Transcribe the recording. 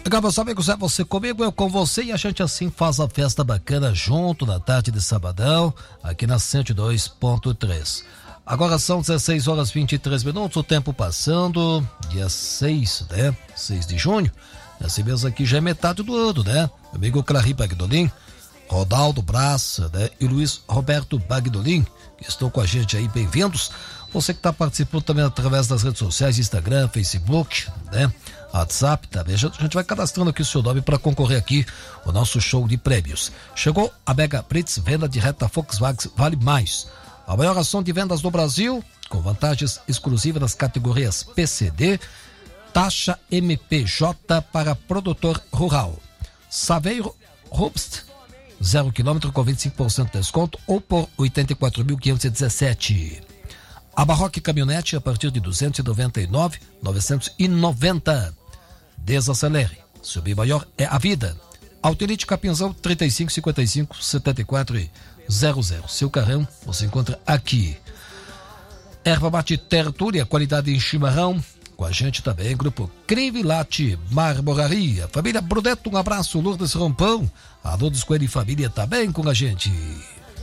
Legal, meus amigos, é você comigo, eu com você, e a gente assim faz a festa bacana junto na tarde de sabadão, aqui na 102.3. Agora são 16 horas 23 minutos, o tempo passando, dia 6, né? 6 de junho, esse mês aqui já é metade do ano, né? Meu amigo Clary Bagdolin, Rodaldo Braz, né? E Luiz Roberto Bagdolin, que estão com a gente aí, bem-vindos. Você que está participando também através das redes sociais, Instagram, Facebook, né? WhatsApp, também. A gente vai cadastrando aqui o seu nome para concorrer aqui ao nosso show de prêmios. Chegou a Mega Blitz, venda direta Volkswagen Vale Mais. A maior ação de vendas do Brasil, com vantagens exclusivas nas categorias PCD, taxa MPJ para produtor rural. Saveiro Rubst, 0 km com 25% de desconto ou por 84.517. A Barroque Caminhonete a partir de 299.990. Desacelere. Seu bem maior é a vida. Autelite Capinzão 3555-7400. Seu carrão você encontra aqui. Erva mate Tertúlia, qualidade em chimarrão. Com a gente também, grupo Crivilate Marmoraria. Família Bruneto, um abraço. Lourdes Rompão. A Lourdes Coelho e família também com a gente.